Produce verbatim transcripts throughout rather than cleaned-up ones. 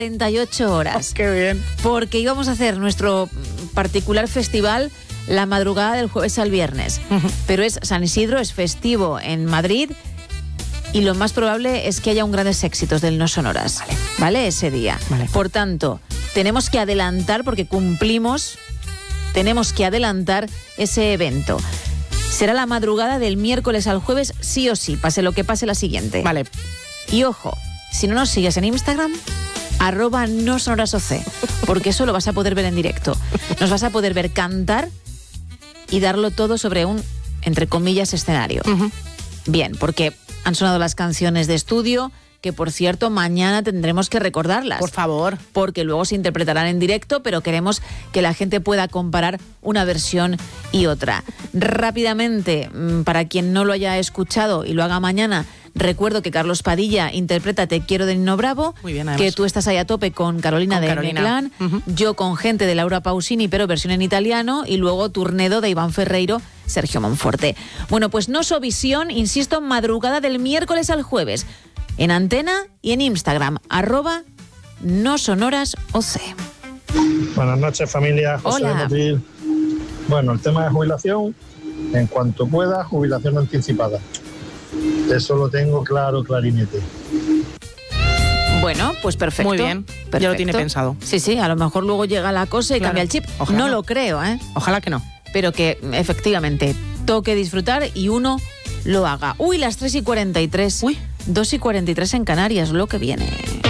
cuarenta y ocho horas. Oh, ¡qué bien! Porque íbamos a hacer nuestro particular festival la madrugada del jueves al viernes. Uh-huh. Pero es San Isidro, es festivo en Madrid y lo más probable es que haya un grandes éxitos del No Sonoras. Vale. ¿Vale? Ese día. Vale. Por tanto, tenemos que adelantar porque cumplimos, tenemos que adelantar ese evento. Será la madrugada del miércoles al jueves, sí o sí, pase lo que pase la siguiente. Vale. Y ojo, si no nos sigues en Instagram, arroba no sonoras oc, porque eso lo vas a poder ver en directo. Nos vas a poder ver cantar y darlo todo sobre un, entre comillas, escenario. Uh-huh. Bien, porque han sonado las canciones de estudio, que por cierto mañana tendremos que recordarlas. Por favor. Porque luego se interpretarán en directo, pero queremos que la gente pueda comparar una versión y otra. Rápidamente, para quien no lo haya escuchado y lo haga mañana, recuerdo que Carlos Padilla interpreta Te quiero de Nino Bravo. Muy bien, además. Que tú estás ahí a tope con Carolina con de Carolina. M-Clan, uh-huh. Yo con Gente de Laura Pausini, pero versión en italiano, y luego Turnedo de Iván Ferreiro, Sergio Monforte. Bueno, pues Nosovisión, insisto, madrugada del miércoles al jueves, en Antena y en Instagram, arroba no sonoras oc. Buenas noches, familia. José Hola. de Motril. Bueno, el tema de jubilación, en cuanto pueda, jubilación anticipada. Eso lo tengo claro, clarinete. Bueno, pues perfecto. Muy bien, perfecto. Ya lo tiene pensado. Sí, sí, a lo mejor luego llega la cosa y claro. Cambia el chip. Ojalá no, no lo creo, ¿eh? Ojalá que no. Pero que efectivamente toque disfrutar y uno lo haga. Uy, las tres y cuarenta y tres. Uy. dos y cuarenta y tres en Canarias, lo que viene.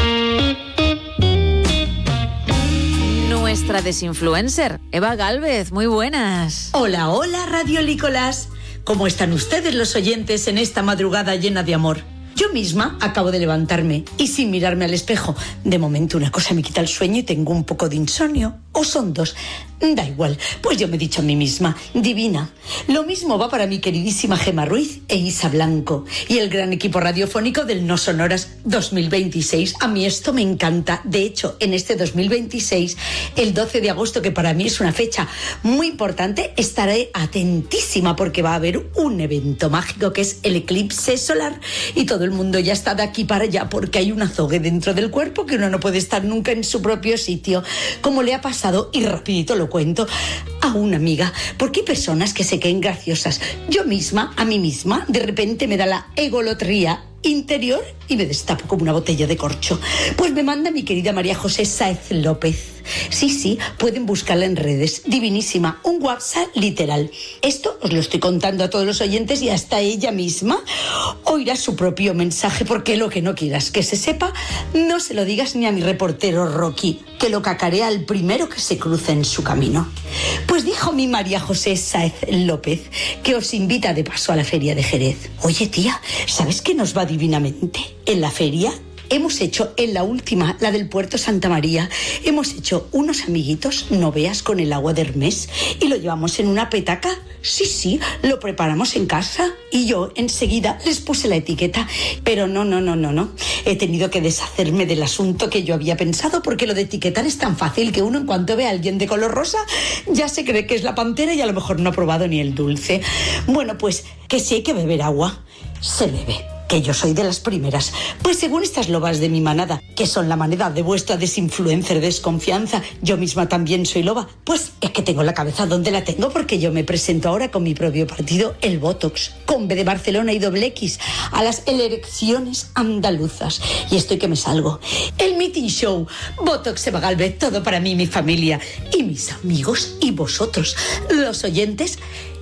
Nuestra desinfluencer, Eva Gálvez, muy buenas. Hola, hola, radiolícolas. ¿Cómo están ustedes los oyentes en esta madrugada llena de amor? Yo misma acabo de levantarme y sin mirarme al espejo. De momento una cosa me quita el sueño y tengo un poco de insomnio. ¿O son dos? Da igual, pues yo me he dicho a mí misma, divina. Lo mismo va para mi queridísima Gemma Ruiz e Isa Blanco y el gran equipo radiofónico del No Sonoras dos mil veintiséis. A mí esto me encanta. De hecho, en este dos mil veintiséis, el doce de agosto, que para mí es una fecha muy importante, estaré atentísima porque va a haber un evento mágico que es el eclipse solar y todo el mundo ya está de aquí para allá porque hay un azogue dentro del cuerpo que uno no puede estar nunca en su propio sitio, como le ha pasado, y rapidito lo cuento, a una amiga, porque hay personas que se creen graciosas. Yo misma, a mí misma, de repente me da la egolotría interior y me destapo como una botella de corcho. Pues me manda mi querida María José Sáez López. Sí, sí, pueden buscarla en redes. Divinísima, un WhatsApp literal. Esto os lo estoy contando a todos los oyentes y hasta ella misma oirá su propio mensaje, porque lo que no quieras que se sepa, no se lo digas ni a mi reportero Rocky, que lo cacarea al primero que se cruce en su camino. Pues dijo mi María José Sáez López que os invita de paso a la feria de Jerez. Oye, tía, ¿sabes qué nos va divinamente? En la feria hemos hecho, en la última, la del Puerto Santa María, hemos hecho unos amiguitos, no veas, con el agua de Hermes, y lo llevamos en una petaca. Sí, sí, lo preparamos en casa y yo enseguida les puse la etiqueta. Pero no, no, no, no, no. He tenido que deshacerme del asunto que yo había pensado, porque lo de etiquetar es tan fácil que uno, en cuanto ve a alguien de color rosa, ya se cree que es la pantera y a lo mejor no ha probado ni el dulce. Bueno, pues que si hay que beber agua, se bebe. Que yo soy de las primeras. Pues según estas lobas de mi manada, que son la manada de vuestra desinfluencer desconfianza, yo misma también soy loba. Pues es que tengo la cabeza donde la tengo, porque yo me presento ahora con mi propio partido, el Votox, con B de Barcelona y doble X, a las elecciones andaluzas. Y estoy que me salgo. El meeting show, Votox Eva Gálvez, todo para mí, mi familia y mis amigos y vosotros, los oyentes,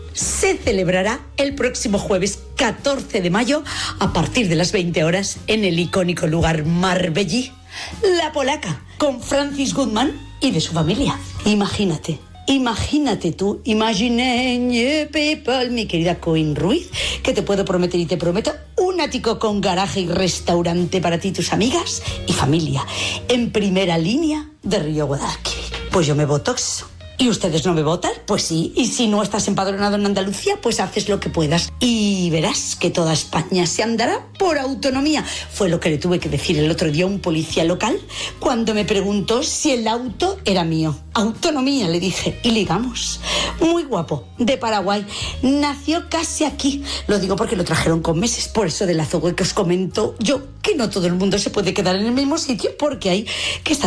se celebrará el próximo jueves catorce de mayo a partir de las veinte horas en el icónico lugar Marbellí, La Polaca, con Francis Goodman y de su familia. Imagínate, imagínate tú, imagine people, mi querida Coin Ruiz, que te puedo prometer y te prometo un ático con garaje y restaurante para ti, tus amigas y familia, en primera línea de Río Guadalquivir. Pues yo me Votox. ¿Y ustedes no me votan? Pues sí. Y si no estás empadronado en Andalucía, pues haces lo que puedas. Y verás que toda España se andará por autonomía. Fue lo que le tuve que decir el otro día a un policía local cuando me preguntó si el auto era mío. Autonomía, le dije. Y ligamos. Muy guapo, de Paraguay. Nació casi aquí. Lo digo porque lo trajeron con meses. Por eso del azogue que os comento yo, que no todo el mundo se puede quedar en el mismo sitio, porque hay que estar